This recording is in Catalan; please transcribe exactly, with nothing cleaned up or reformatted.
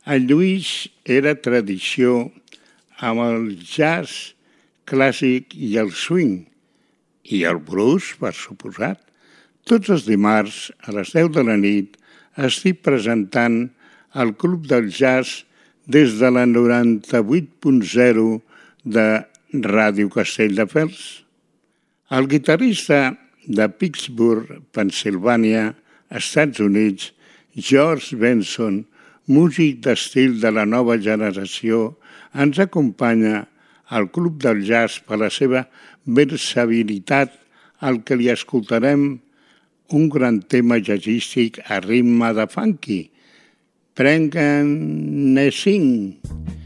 El Lluís era tradició amb el jazz clàssic i el swing, i el blues, per suposat. Tots els dimarts, a les deu de la nit, estic presentant el Club del Jazz des de la noranta-vuit punt zero de Ràdio Castelldefels. El guitarrista de Pittsburgh, Pennsilvània, Estats Units, George Benson, músic d'estil de la nova generació, ens acompanya al Club del Jazz per la seva versatilitat, al que li escoltarem un gran tema jazzístic a ritme de funky. Prenguem-ne cinc.